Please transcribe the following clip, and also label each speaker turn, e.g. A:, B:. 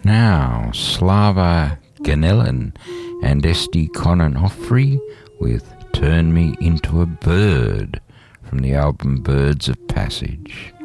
A: Now, Slava Ganelin and Esti Onofri with Turn Me Into a Bird from the album Birds of Passage.